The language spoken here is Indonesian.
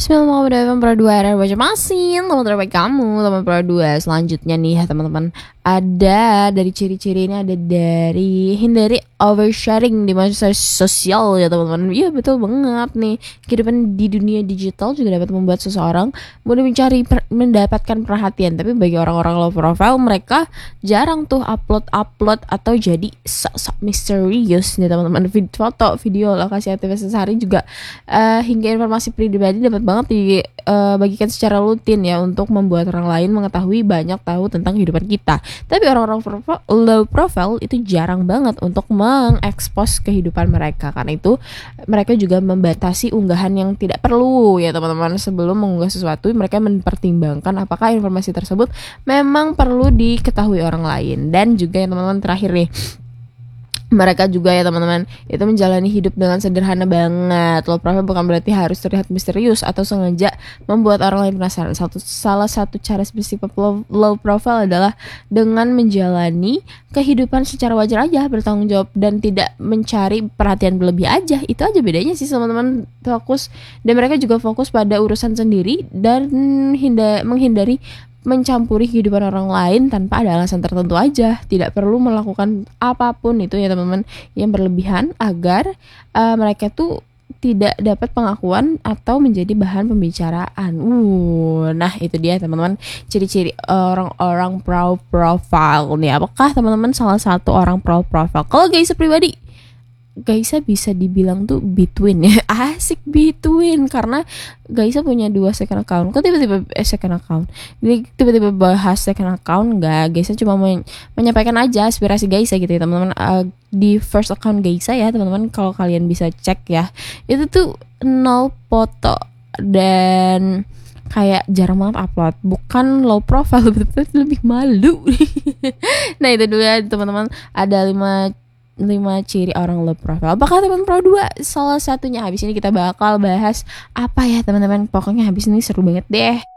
Bismillahirrahmanirrahim. Pro 2 RR Baca Masin. Teman terbaik kamu, teman Pro 2. Selanjutnya nih ya teman-teman, ada dari ciri-ciri ini, ada dari hindari oversharing di media sosial ya teman-teman. Iya betul banget nih. Kehidupan di dunia digital juga dapat membuat seseorang mudah mendapatkan perhatian. Tapi bagi orang-orang low profile, mereka jarang tuh upload atau jadi sok-sok misterius nih teman-teman. Foto, video, lokasi aktivitas sehari juga hingga informasi pribadi dapat banget dibagikan secara rutin ya, untuk membuat orang lain mengetahui banyak tahu tentang kehidupan kita. Tapi orang-orang low profile itu jarang banget untuk mengekspos kehidupan mereka. Karena itu mereka juga membatasi unggahan yang tidak perlu ya teman-teman. Sebelum mengunggah sesuatu, mereka mempertimbangkan apakah informasi tersebut memang perlu diketahui orang lain. Dan juga ya teman-teman, terakhir nih, mereka juga ya teman-teman itu menjalani hidup dengan sederhana banget. Low profile bukan berarti harus terlihat misterius atau sengaja membuat orang lain penasaran. Salah satu cara bersikap low profile adalah dengan menjalani kehidupan secara wajar aja, bertanggung jawab dan tidak mencari perhatian berlebih aja. Itu aja bedanya sih teman-teman. Fokus, dan mereka juga fokus pada urusan sendiri dan menghindari mencampuri kehidupan orang lain tanpa ada alasan tertentu aja. Tidak perlu melakukan apapun itu ya teman-teman yang berlebihan agar mereka tuh tidak dapat pengakuan atau menjadi bahan pembicaraan. Nah itu dia teman-teman, ciri-ciri orang-orang pro profile nih. Apakah teman-teman salah satu orang pro profile? Kalau guys pribadi, Gaisa bisa dibilang tuh between ya. Asik between, karena Gaisa punya 2 second account. Kok tiba-tiba second account? Jadi tiba-tiba bahas second account enggak. Gaisa cuma menyampaikan aja aspirasi Gaisa gitu ya teman-teman. Di first account Gaisa ya teman-teman, kalau kalian bisa cek ya, itu tuh 0 foto dan kayak jarang banget upload. Bukan low profile, betul-betul lebih malu. Nah itu dulu ya teman-teman, ada 5 ciri orang low profile. Apakah teman Pro 2 salah satunya? Habis ini kita bakal bahas apa ya teman-teman. Pokoknya habis ini seru banget deh.